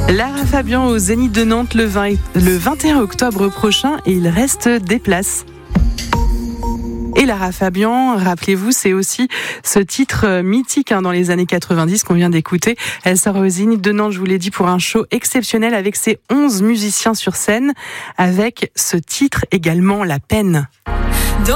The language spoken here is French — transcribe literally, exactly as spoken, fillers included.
Lara Fabian au Zénith de Nantes le, vingt, le vingt et un octobre prochain et il reste des places. Et Lara Fabian, rappelez-vous, c'est aussi ce titre mythique hein, dans les années quatre-vingt-dix qu'on vient d'écouter. Elle sort au Zénith de Nantes, je vous l'ai dit, pour un show exceptionnel avec ses onze musiciens sur scène, avec ce titre également, La Peine.